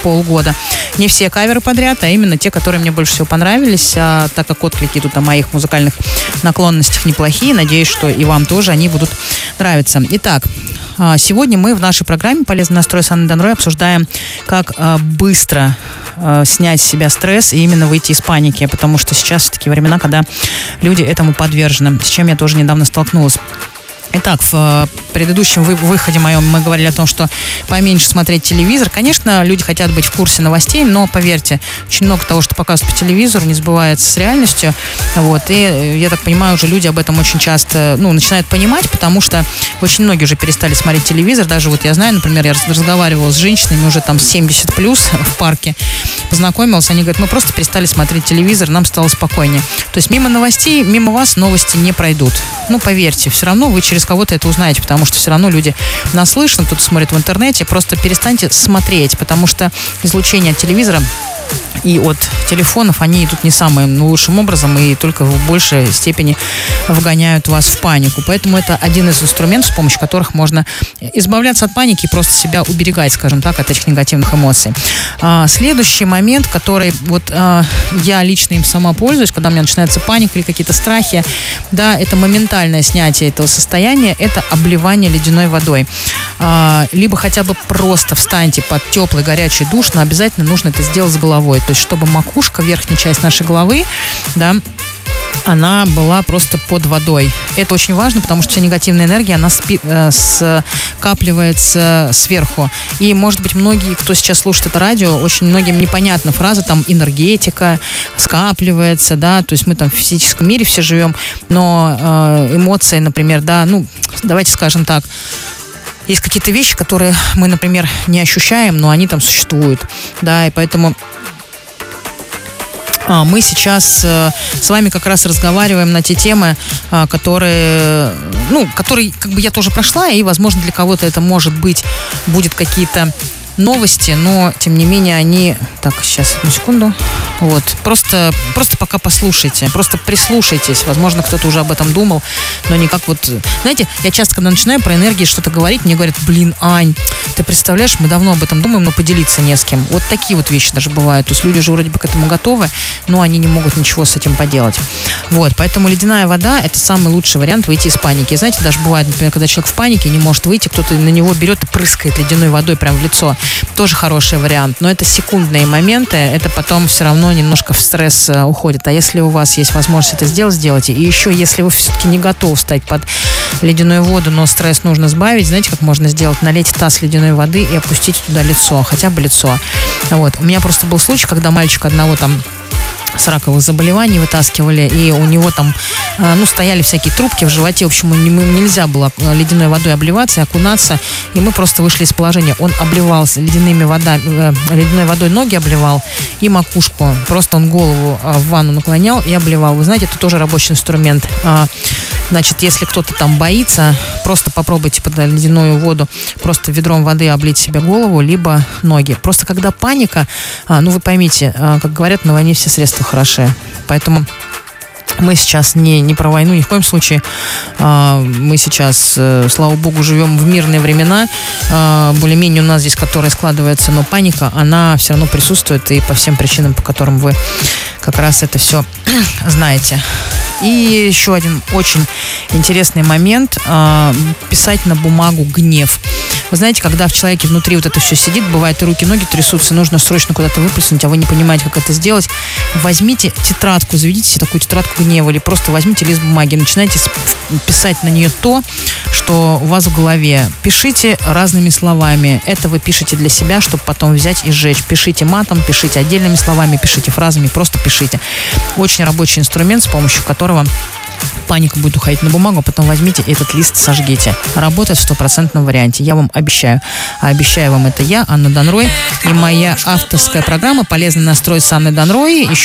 полгода. Не все каверы подряд, а именно те, которые мне больше всего понравились, так как отклики тут о моих музыкальных наклонностях неплохие. Надеюсь, что и вам тоже они будут нравиться. Итак, сегодня мы в нашей программе «Полезный настрой» с Анной Донрой обсуждаем, как быстро снять с себя стресс и именно выйти из паники, потому что сейчас такие времена, когда люди этому подвержены, с чем я тоже недавно столкнулась. Итак, в предыдущем выходе моем мы говорили о том, что поменьше смотреть телевизор. Конечно, люди хотят быть в курсе новостей, но, поверьте, очень много того, что показывают по телевизору, не сбывается с реальностью. Вот. И, я так понимаю, уже люди об этом очень часто начинают понимать, потому что очень многие уже перестали смотреть телевизор. Даже вот я знаю, например, я разговаривала с женщинами уже там 70+ в парке, познакомилась, они говорят, мы просто перестали смотреть телевизор, нам стало спокойнее. То есть мимо новостей, мимо вас новости не пройдут. Поверьте, все равно вы через кого-то это узнаете, потому что все равно люди нас слышат, кто-то смотрит в интернете, просто перестаньте смотреть, потому что излучение от телевизора и от телефонов, они идут не самым лучшим образом и только в большей степени вгоняют вас в панику. Поэтому это один из инструментов, с помощью которых можно избавляться от паники и просто себя уберегать, скажем так, от этих негативных эмоций. Следующий момент, который я лично им сама пользуюсь, когда у меня начинается паника или какие-то страхи, да, это моментальное снятие этого состояния, это обливание ледяной водой. Либо хотя бы просто встаньте под теплый горячий душ, но обязательно нужно это сделать с головой. То есть, чтобы макушка, верхняя часть нашей головы, да, она была просто под водой. Это очень важно, потому что вся негативная энергия, она скапливается сверху. И, может быть, многие, кто сейчас слушает это радио, очень многим непонятна фраза, там, энергетика скапливается, да, то есть мы там в физическом мире все живем, но эмоции, например, да, давайте скажем так, есть какие-то вещи, которые мы, например, не ощущаем, но они там существуют, да, и поэтому мы сейчас с вами как раз разговариваем на те темы, которые как бы я тоже прошла, и, возможно, для кого-то это, может быть, будет какие-то новости, но, тем не менее, они... Так, сейчас, одну секунду. Вот. Просто пока послушайте, просто прислушайтесь. Возможно, кто-то уже об этом думал, но никак Знаете, я часто, когда начинаю про энергии что-то говорить, мне говорят, Ань, ты представляешь, мы давно об этом думаем, но поделиться не с кем. Вот такие вот вещи даже бывают. То есть люди же вроде бы к этому готовы, но они не могут ничего с этим поделать. Вот. Поэтому ледяная вода – это самый лучший вариант выйти из паники. Знаете, даже бывает, например, когда человек в панике не может выйти, кто-то на него берет и прыскает ледяной водой прямо в лицо. Тоже хороший вариант, но это секундные моменты, это потом все равно немножко в стресс уходит. А если у вас есть возможность это сделать, сделайте. И еще, если вы все-таки не готовы встать под ледяную воду, но стресс нужно сбавить, знаете, как можно сделать? Налейте таз ледяной воды и опустите туда лицо, хотя бы лицо. Вот. У меня просто был случай, когда мальчика одного там с раковых заболеваний вытаскивали, и у него там, стояли всякие трубки в животе, в общем, ему нельзя было ледяной водой обливаться и окунаться, и мы просто вышли из положения. Он обливался ледяной водой, ноги обливал и макушку, просто он голову в ванну наклонял и обливал. Вы знаете, это тоже рабочий инструмент. Значит, если кто-то там боится, просто попробуйте под ледяную воду просто ведром воды облить себе голову, либо ноги. Просто когда паника, вы поймите, как говорят, на войне все средства хороши. Поэтому мы сейчас не про войну ни в коем случае. Мы сейчас, слава богу, живем в мирные времена. Более-менее у нас здесь, которая складывается, но паника, она все равно присутствует, и по всем причинам, по которым вы как раз это все знаете. И еще один очень интересный момент. Писать на бумагу гнев. Вы знаете, когда в человеке внутри вот это все сидит, бывает и руки, ноги трясутся, нужно срочно куда-то выплеснуть, а вы не понимаете, как это сделать. Возьмите тетрадку, заведите себе такую тетрадку гнева, или просто возьмите лист бумаги, начинайте писать на нее то, что у вас в голове. Пишите разными словами. Это вы пишете для себя, чтобы потом взять и сжечь. Пишите матом, пишите отдельными словами, пишите фразами, просто пишите. Очень рабочий инструмент, с помощью которого паника будет уходить на бумагу, а потом возьмите этот лист, сожгите. Работает в 100% варианте. Я вам обещаю. А обещаю вам это я, Анна Донрой, и моя авторская программа «Полезный настрой» с Анной Донрой. Еще